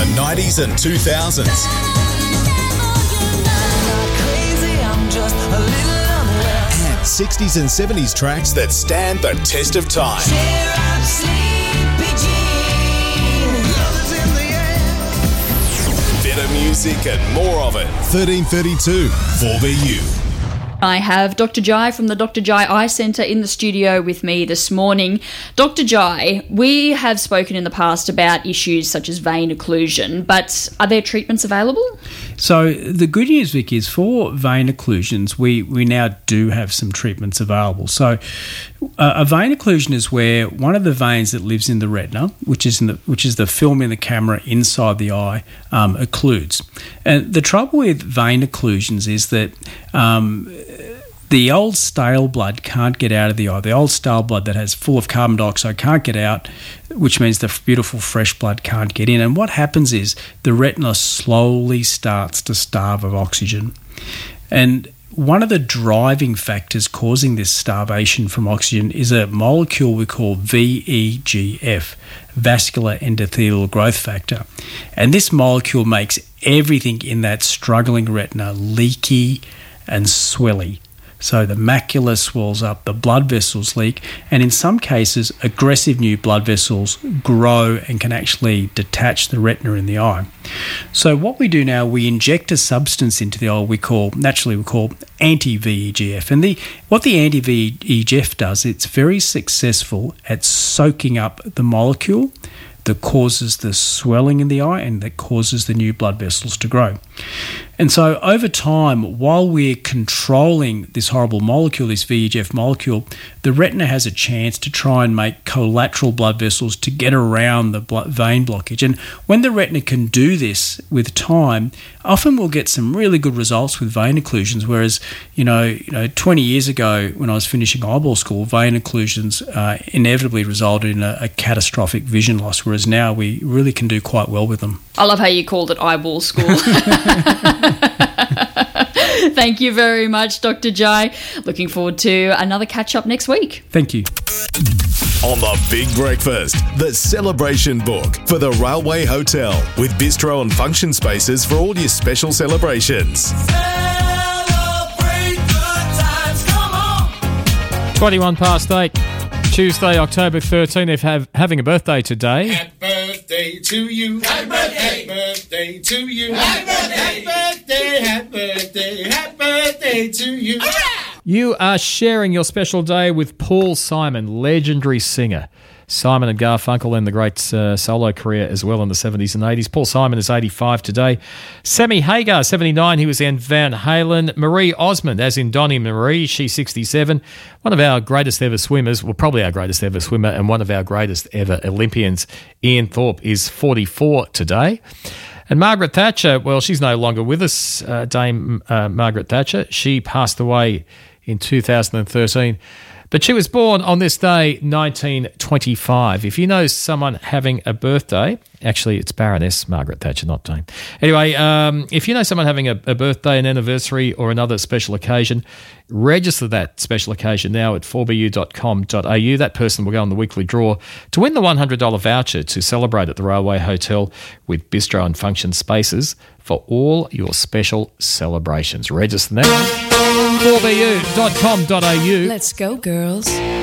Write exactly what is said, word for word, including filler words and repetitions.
nineties and two thousands. And sixties and seventies tracks that stand the test of time. Better music and more of it. thirteen thirty-two four B U. I have Doctor Jai from the Doctor Jai Eye Centre in the studio with me this morning. Doctor Jai, we have spoken in the past about issues such as vein occlusion, but are there treatments available? So the good news, Vic, is for vein occlusions, we, we now do have some treatments available. So uh, a vein occlusion is where one of the veins that lives in the retina, which is in the which is the film in the camera inside the eye, um, occludes. And the trouble with vein occlusions is that um, the old stale blood can't get out of the eye. The old stale blood that has full of carbon dioxide can't get out, which means the beautiful fresh blood can't get in. And what happens is the retina slowly starts to starve of oxygen. And one of the driving factors causing this starvation from oxygen is a molecule we call V E G F, vascular endothelial growth factor. And this molecule makes everything in that struggling retina leaky and swelly. So the macula swells up, the blood vessels leak, and in some cases, aggressive new blood vessels grow and can actually detach the retina in the eye. So what we do now, we inject a substance into the eye we call, naturally we call anti-V E G F. And the what the anti-V E G F does, it's very successful at soaking up the molecule that causes the swelling in the eye and that causes the new blood vessels to grow. And so over time, while we're controlling this horrible molecule, this V E G F molecule, the retina has a chance to try and make collateral blood vessels to get around the vein blockage. And when the retina can do this with time, often we'll get some really good results with vein occlusions, whereas, you know, you know, twenty years ago when I was finishing eyeball school, vein occlusions uh, inevitably resulted in a, a catastrophic vision loss, whereas now we really can do quite well with them. I love how you called it eyeball school. Thank you very much, Doctor Jai. Looking forward to another catch-up next week. Thank you. On the Big Breakfast, the celebration book for the Railway Hotel with bistro and function spaces for all your special celebrations. Celebrate good times, come on. twenty-one past eight, Tuesday, October thirteenth. They're have, having a birthday today. Happy birthday to you. Happy birthday. Happy birthday to you. Happy birthday. Happy birthday. Happy birthday. Happy birthday to you. You are sharing your special day with Paul Simon, legendary singer. Simon and Garfunkel and the great uh, solo career as well in the seventies and eighties. Paul Simon is eighty-five today. Sammy Hagar, seventy-nine. He was in Van Halen. Marie Osmond, as in Donnie Marie, she's sixty-seven. One of our greatest ever swimmers, well, probably our greatest ever swimmer, and one of our greatest ever Olympians, Ian Thorpe, is forty-four today. And Margaret Thatcher, well, she's no longer with us, uh, Dame uh, Margaret Thatcher. She passed away in two thousand thirteen. But she was born on this day, nineteen twenty-five. If you know someone having a birthday, actually it's Baroness Margaret Thatcher, not Dame. Anyway, um, if you know someone having a, a birthday, an anniversary or another special occasion, register that special occasion now at four b u dot com dot a u. That person will go on the weekly draw to win the one hundred dollars voucher to celebrate at the Railway Hotel with bistro and function spaces for all your special celebrations. Register now. four b u dot com dot a u. Let's go, girls.